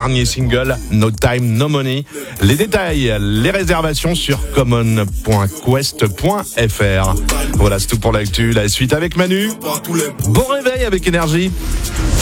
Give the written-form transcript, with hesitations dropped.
dernier single No Time No Money. Les détails, les réservations sur common.quest.fr. Voilà, c'est tout pour l'actu. La suite avec Manu. Bon réveil avec Énergie.